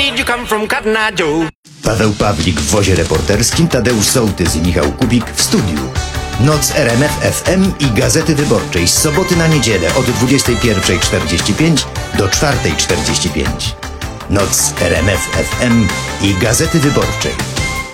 did you come from, Cotton Eye Joe? Paweł Pawlik w wozie reporterskim, Tadeusz Sołtys i Michał Kubik w studiu. Noc RMF FM i Gazety Wyborczej z soboty na niedzielę od 21:45 do 4:45. Noc RMF FM i Gazety Wyborczej.